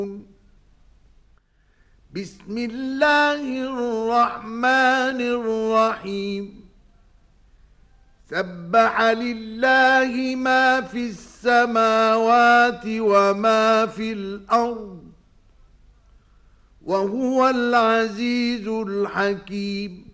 بسم الله الرحمن الرحيم سبح لله ما في السماوات وما في الأرض وهو العزيز الحكيم